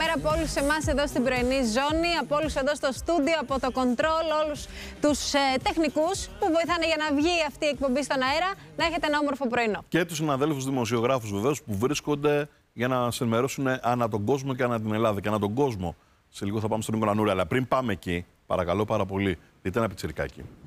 καλημέρα από όλους εμάς εδώ στην πρωινή ζώνη, από όλους εδώ στο στούντιο, από το κοντρόλ, όλους τους τεχνικούς που βοηθάνε για να βγει αυτή η εκπομπή στον αέρα. Να έχετε ένα όμορφο πρωινό. Και τους συναδέλφους δημοσιογράφους βεβαίως που βρίσκονται για να σε ενημερώσουν ανά τον κόσμο και ανά την Ελλάδα και ανά τον κόσμο. Σε λίγο θα πάμε στον Νίκο Νανούρη, αλλά πριν πάμε εκεί, παρακαλώ πάρα πολύ, δείτε ένα πιτσιρικάκι.